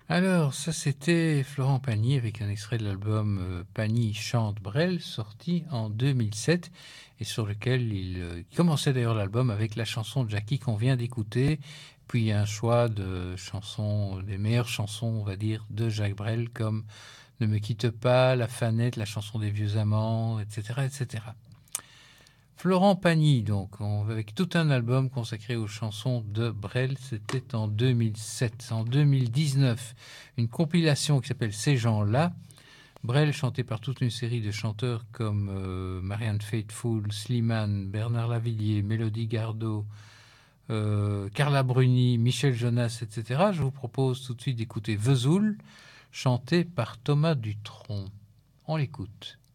Alors, ça c'était Florent Pagny avec un extrait de l'album Pagny chante Brel, sorti en 2007, et sur lequel il commençait d'ailleurs l'album avec la chanson de Jackie qu'on vient d'écouter, puis un choix de chansons, des meilleures chansons, on va dire, de Jacques Brel, comme Ne me quitte pas, La Fanette, la chanson des vieux amants, etc., etc. Florent Pagny, donc, avec tout un album consacré aux chansons de Brel, c'était en 2007. En 2019, une compilation qui s'appelle Ces gens-là, Brel chanté par toute une série de chanteurs comme Marianne Faithfull, Slimane, Bernard Lavillier, Mélodie Gardot, Carla Bruni, Michel Jonas, etc. Je vous propose tout de suite d'écouter Vesoul, chanté par Thomas Dutronc. On l'écoute.